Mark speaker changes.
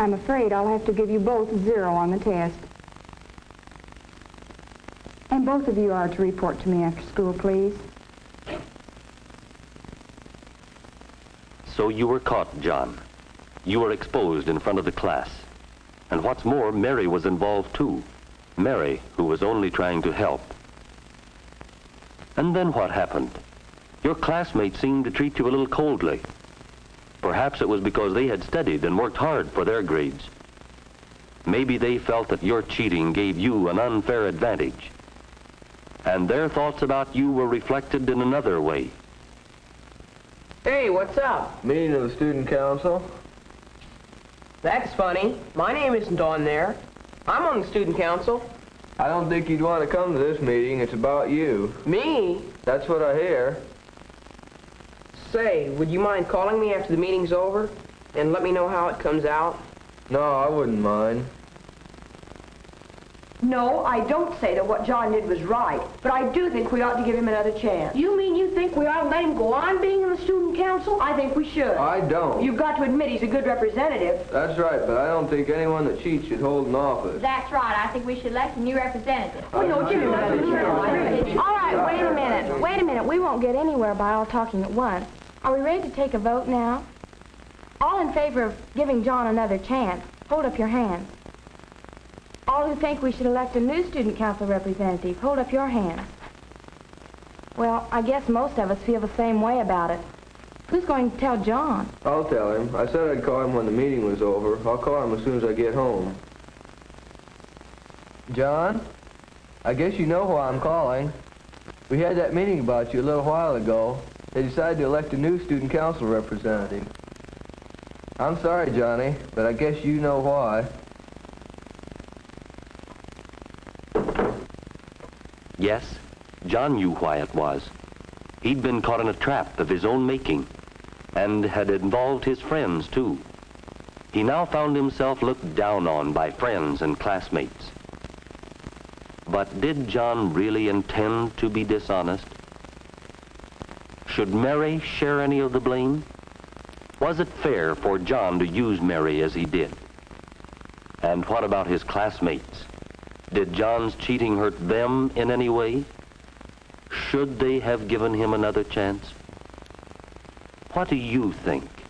Speaker 1: I'm afraid I'll have to give you both 0 on the test. And both of you are to report to me after school, please.
Speaker 2: So you were caught, John. You were exposed in front of the class. And what's more, Mary was involved too. Mary, who was only trying to help. And then what happened? Your classmates seemed to treat you a little coldly. Perhaps it was because they had studied and worked hard for their grades. Maybe they felt that your cheating gave you an unfair advantage. And their thoughts about you were reflected in another way.
Speaker 3: Hey, what's up?
Speaker 4: Meeting of the student council.
Speaker 3: That's funny. My name isn't on there. I'm on the student council.
Speaker 4: I don't think you'd want to come to this meeting. It's about you.
Speaker 3: Me?
Speaker 4: That's what I hear.
Speaker 3: Say, would you mind calling me after the meeting's over and let me know how it comes out?
Speaker 4: No, I wouldn't mind.
Speaker 5: No, I don't say that what John did was right, but I do think we ought to give him another chance.
Speaker 6: You mean you think we ought to let him go on being in the student council?
Speaker 5: I think we should.
Speaker 4: I don't.
Speaker 5: You've got to admit he's a good representative.
Speaker 4: That's right, but I don't think anyone that cheats should hold an office.
Speaker 7: That's right. I think we should elect a new representative.
Speaker 5: Oh, no, give him another chance.
Speaker 1: All right, wait a minute. Wait a minute. We won't get anywhere by all talking at once. Are we ready to take a vote now? All in favor of giving John another chance, hold up your hands. All who think we should elect a new student council representative, hold up your hands. Well, I guess most of us feel the same way about it. Who's going to tell John?
Speaker 4: I'll tell him. I said I'd call him when the meeting was over. I'll call him as soon as I get home. John, I guess you know why I'm calling. We had that meeting about you a little while ago. They decided to elect a new student council representative. I'm sorry, Johnny, but I guess you know why.
Speaker 2: Yes, John knew why it was. He'd been caught in a trap of his own making and had involved his friends, too. He now found himself looked down on by friends and classmates. But did John really intend to be dishonest? Should Mary share any of the blame? Was it fair for John to use Mary as he did? And what about his classmates? Did John's cheating hurt them in any way? Should they have given him another chance? What do you think?